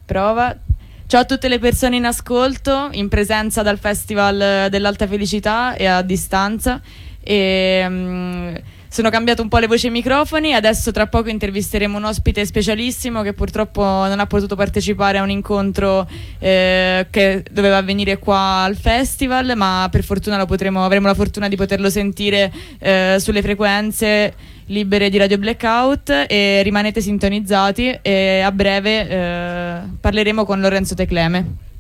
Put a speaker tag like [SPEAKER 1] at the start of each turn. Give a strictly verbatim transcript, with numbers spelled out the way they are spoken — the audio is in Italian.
[SPEAKER 1] Prova. Ciao a tutte le persone in ascolto, in presenza dal Festival dell'Alta Felicità e a distanza. E, um, sono cambiate un po' le voci ai microfoni. Adesso tra poco intervisteremo un ospite specialissimo che purtroppo non ha potuto partecipare a un incontro eh, che doveva avvenire qua al festival, ma per fortuna lo potremo, avremo la fortuna di poterlo sentire eh, sulle frequenze libere di Radio Blackout, e rimanete sintonizzati e a breve eh, parleremo con Lorenzo Tecleme.